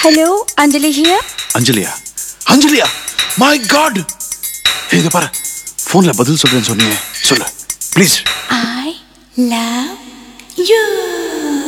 Hello, Anjali here. அஞ்சலியா my God. இத பாரு, போன்ல பதில் சொல்றேன்னு சொன்னீங்க, சொல்லு ப்ளீஸ். I love you.